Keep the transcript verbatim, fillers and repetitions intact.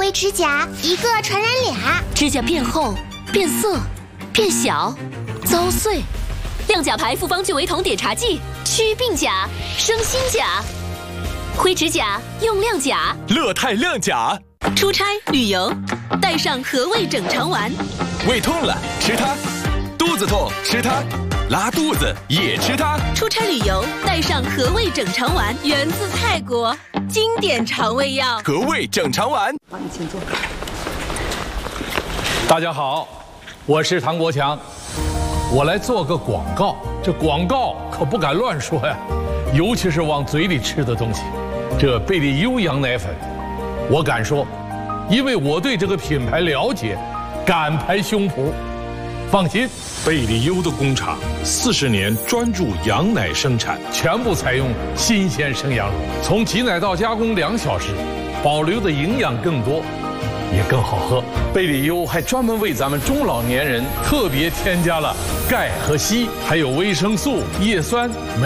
灰指甲一个传染俩， 指甲变厚、变色、变小、遭碎。亮甲牌复方聚维酮碘茶剂，祛病甲，生新甲。灰指甲用亮甲， 乐泰亮甲。 出差旅游，带上和味整肠丸。 胃痛了吃它，肚子痛吃它，拉肚子也吃它。 出差旅游带上和味整肠丸，源自泰国，经典肠胃药。 和味整肠丸。 好，你请坐。 大家好，我是唐国强，我来做个广告。这广告可不敢乱说呀，尤其是往嘴里吃的东西。这贝利优羊奶粉，我敢说，因为我对这个品牌了解，敢拍胸脯。放心， 贝利优的工厂四十年专注羊奶生产， 全部采用新鲜生羊乳，从挤奶到加工两小时，保留的营养更多，也更好喝。贝利优还专门为咱们中老年人特别添加了钙和硒，还有维生素、叶酸。